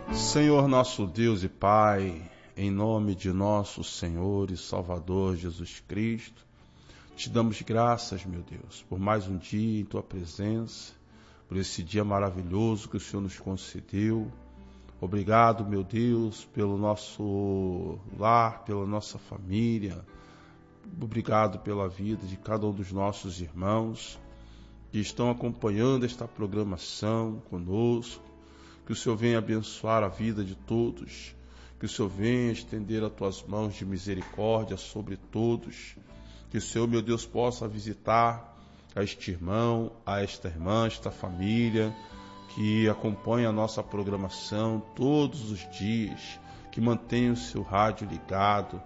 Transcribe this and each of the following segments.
Senhor nosso Deus e Pai, em nome de nosso Senhor e Salvador Jesus Cristo, te damos graças, meu Deus, por mais um dia em Tua presença, por esse dia maravilhoso que o Senhor nos concedeu. Obrigado, meu Deus, pelo nosso lar, pela nossa família. Obrigado pela vida de cada um dos nossos irmãos que estão acompanhando esta programação conosco. Que o Senhor venha abençoar a vida de todos, que o Senhor venha estender as Tuas mãos de misericórdia sobre todos, que o Senhor, meu Deus, possa visitar a este irmão, a esta irmã, esta família, que acompanha a nossa programação todos os dias, que mantenha o seu rádio ligado,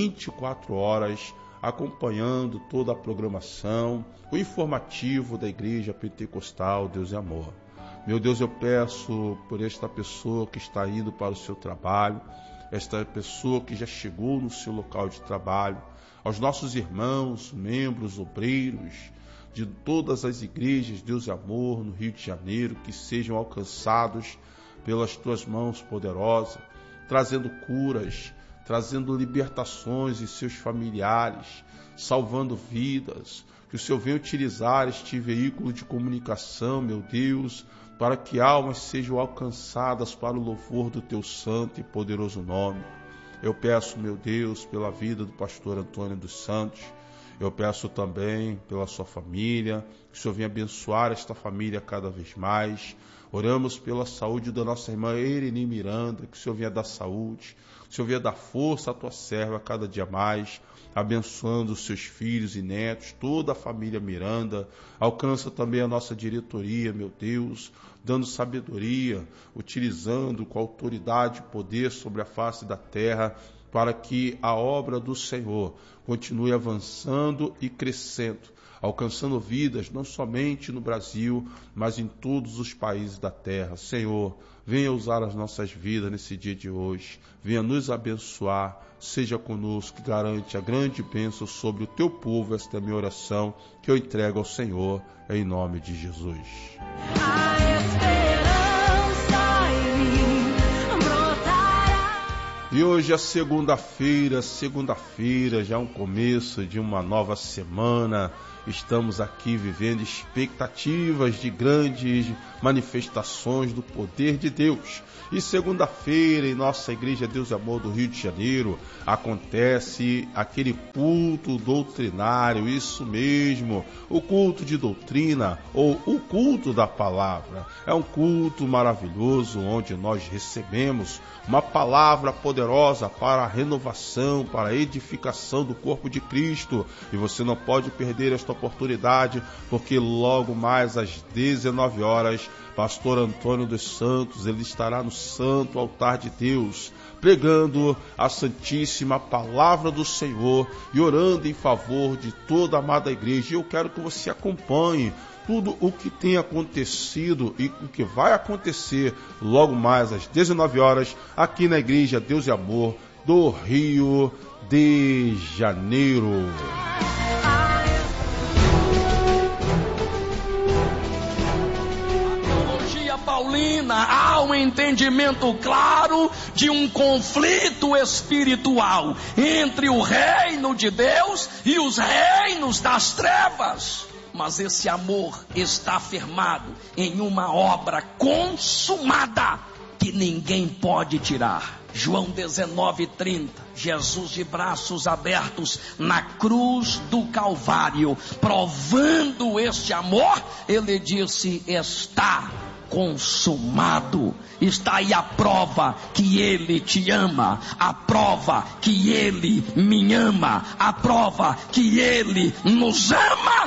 24 horas, acompanhando toda a programação, o informativo da Igreja Pentecostal Deus e Amor. Meu Deus, eu peço por esta pessoa que está indo para o seu trabalho, esta pessoa que já chegou no seu local de trabalho, aos nossos irmãos, membros, obreiros, de todas as igrejas, Deus e Amor, no Rio de Janeiro, que sejam alcançados pelas Tuas mãos poderosas, trazendo curas, trazendo libertações em seus familiares, salvando vidas, que o Senhor venha utilizar este veículo de comunicação, meu Deus, para que almas sejam alcançadas para o louvor do Teu santo e poderoso nome. Eu peço, meu Deus, pela vida do pastor Antônio dos Santos, eu peço também pela sua família, que o Senhor venha abençoar esta família cada vez mais. Oramos pela saúde da nossa irmã Ereni Miranda, que o Senhor venha dar saúde, que o Senhor venha dar força à Tua serva cada dia mais, abençoando os seus filhos e netos, toda a família Miranda. Alcança também a nossa diretoria, meu Deus, dando sabedoria, utilizando com autoridade e poder sobre a face da terra, para que a obra do Senhor continue avançando e crescendo, alcançando vidas não somente no Brasil, mas em todos os países da terra. Senhor, venha usar as nossas vidas nesse dia de hoje, venha nos abençoar, seja conosco, que garante a grande bênção sobre o Teu povo. Esta é a minha oração, que eu entrego ao Senhor, em nome de Jesus. E hoje é segunda-feira, já é um começo de uma nova semana. Estamos aqui vivendo expectativas de grandes manifestações do poder de Deus. E segunda-feira, em nossa Igreja Deus e Amor do Rio de Janeiro, acontece aquele culto doutrinário, isso mesmo, o culto de doutrina ou o culto da palavra. É um culto maravilhoso onde nós recebemos uma palavra poderosa para a renovação, para a edificação do corpo de Cristo. E você não pode perder esta oportunidade, porque logo mais às 19 horas, pastor Antônio dos Santos, ele estará no santo altar de Deus, pregando a santíssima palavra do Senhor e orando em favor de toda a amada igreja. E eu quero que você acompanhe tudo o que tem acontecido e o que vai acontecer logo mais às 19 horas, aqui na Igreja Deus e Amor do Rio de Janeiro. Paulina, há um entendimento claro de um conflito espiritual entre o reino de Deus e os reinos das trevas. Mas esse amor está firmado em uma obra consumada que ninguém pode tirar. João 19:30, Jesus de braços abertos na cruz do Calvário, provando este amor, ele disse: está consumado. Está aí a prova que ele te ama, a prova que ele me ama, a prova que ele nos ama.